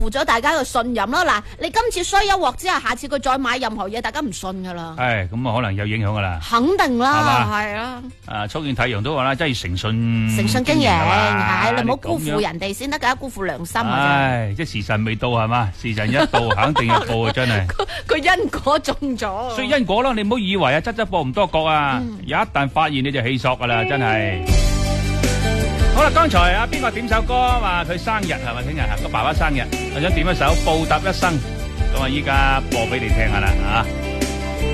咗大家嘅信任咯。嗱，你今次衰一鑊之後，下次佢再買任何嘢，大家唔信噶啦。 係咁啊，可能有影響噶啦。 肯定啦， 係嘛係啊。 速見太陽都話啦，真係誠信經營，係你唔好咁樣辜負人哋先得噶，辜負良心啊！ 唉，即係時辰未到係嘛？時辰一到，肯定有報啊！真係。 佢因果中咗， 所以因果啦，你唔好以為啊，側側播唔多角啊，一旦發現你就氣索噶啦，真係。好啦，剛才阿邊個點首歌話佢生日係咪？聽日係個爸爸生日，我想點一首《報答一生》，咁啊依家播俾你聽下啦，吓。